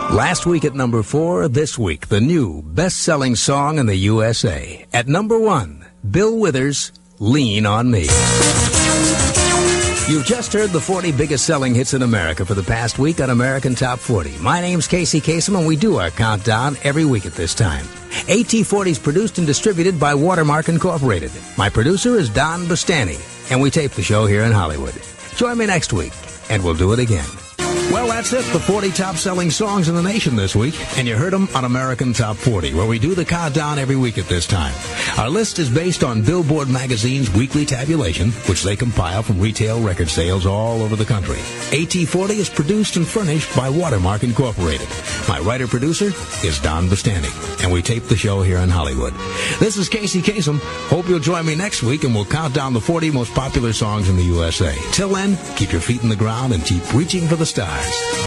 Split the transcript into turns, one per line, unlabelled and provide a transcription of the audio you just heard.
Last week at number 4, this week, the new best-selling song in the USA. At number 1, Bill Withers, Lean on Me. You've just heard the 40 biggest selling hits in America for the past week on American Top 40. My name's Casey Kasem, and we do our countdown every week at this time. AT40 is produced and distributed by Watermark Incorporated. My producer is Don Bustani, and we tape the show here in Hollywood. Join me next week, and we'll do it again. Well, that's it, the 40 top-selling songs in the nation this week, and you heard them on American Top 40, where we do the countdown every week at this time. Our list is based on Billboard magazine's weekly tabulation, which they compile from retail record sales all over the country. AT40 is produced and furnished by Watermark Incorporated. My writer-producer is Don Bustani, and we tape the show here in Hollywood. This is Casey Kasem. Hope you'll join me next week, and we'll count down the 40 most popular songs in the USA. Till then, keep your feet in the ground and keep reaching for the stars.